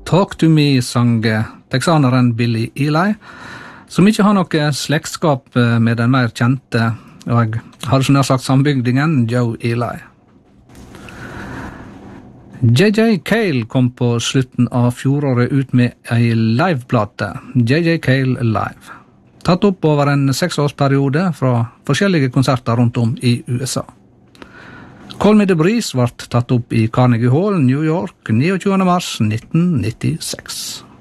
Talk to Me sang texaneren Billy Eli, som ikke har noe slektskap med den mer kjente, og jeg hadde så nær sagt sambygdingen, Joe Eli. J.J. Cale kom på slutten av fjoråret ut med ei liveplate, J.J. Cale Live, tatt opp over en 6-årsperiode fra forskjellige konserter rundt om i USA. Call Me The Breeze ble tatt opp i Carnegie Hall, New York, 29. mars 1996.